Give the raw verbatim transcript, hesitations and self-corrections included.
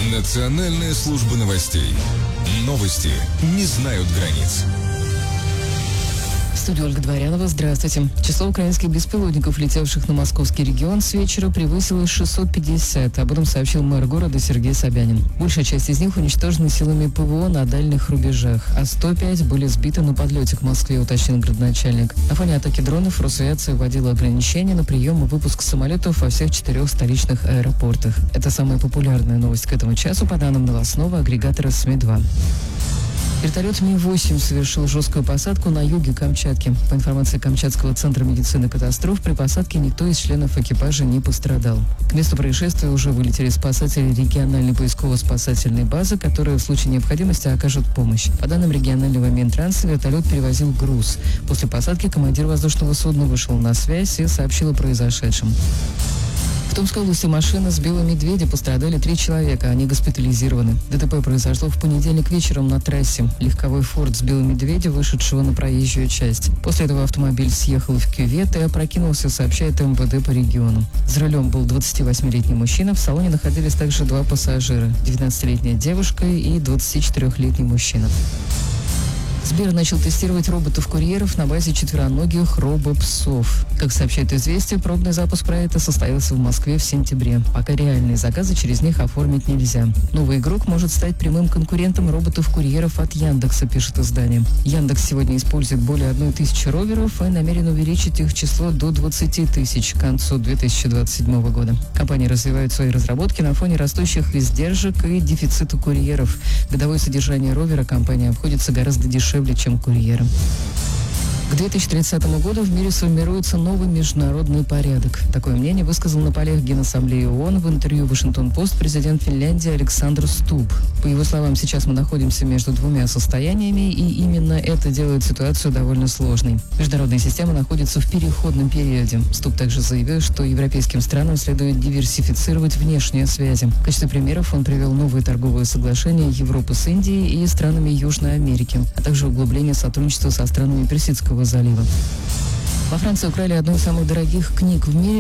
Национальная служба новостей. Новости не знают границ. В студии Ольга Дворянова. Здравствуйте. Число украинских беспилотников, летевших на московский регион, с вечера превысило шестьсот пятьдесят. Об этом сообщил мэр города Сергей Собянин. Большая часть из них уничтожена силами ПВО на дальних рубежах, а сто пять были сбиты на подлете к Москве, уточнил градоначальник. На фоне атаки дронов Росавиация вводила ограничения на прием и выпуск самолетов во всех четырех столичных аэропортах. Это самая популярная новость к этому часу, по данным новостного агрегатора СМИ два. Вертолет Ми восемь совершил жесткую посадку на юге Камчатки. По информации Камчатского центра медицины катастроф, при посадке никто из членов экипажа не пострадал. К месту происшествия уже вылетели спасатели региональной поисково-спасательной базы, которые в случае необходимости окажут помощь. По данным регионального Минтранса, вертолет перевозил груз. После посадки командир воздушного судна вышел на связь и сообщил о произошедшем. В Томской области машина сбила медведя, пострадали три человека, они госпитализированы. ДТП произошло в понедельник вечером на трассе. Легковой «Форд» сбил медведя, вышедшего на проезжую часть. После этого автомобиль съехал в кювет и опрокинулся, сообщает эм вэ дэ по региону. За рулем был двадцативосьмилетний мужчина, в салоне находились также два пассажира – девятнадцатилетняя девушка и двадцатичетырехлетний мужчина. Сбер начал тестировать роботов-курьеров на базе четвероногих робопсов. Как сообщает «Известия», пробный запуск проекта состоялся в Москве в сентябре. Пока реальные заказы через них оформить нельзя. Новый игрок может стать прямым конкурентом роботов-курьеров от Яндекса, пишет издание. Яндекс сегодня использует более одной тысячи роверов и намерен увеличить их число до двадцати тысяч к концу две тысячи двадцать седьмого года. Компания развивает свои разработки на фоне растущих издержек и дефицита курьеров. Годовое содержание ровера компания обходится гораздо дешевле, чем курьерам. К две тысячи тридцатому году в мире сформируется новый международный порядок. Такое мнение высказал на полях Генассамблеи ООН в интервью «Вашингтон-Пост» президент Финляндии Александр Стуб. По его словам, сейчас мы находимся между двумя состояниями, и именно это делает ситуацию довольно сложной. Международная система находится в переходном периоде. Стуб также заявил, что европейским странам следует диверсифицировать внешние связи. В качестве примеров он привел новые торговые соглашения Европы с Индией и странами Южной Америки, а также углубление сотрудничества со странами Персидского залива. Во Франции украли одну из самых дорогих книг в мире.